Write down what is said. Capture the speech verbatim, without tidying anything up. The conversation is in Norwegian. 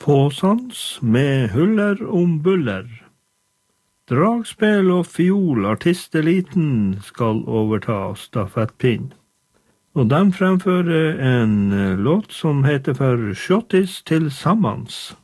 Påsans med huller om buller. Dragspel og fiol, artisteliten skal overta stafettpinn. Og de fremfører en låt som heter for Sjottis til sammans.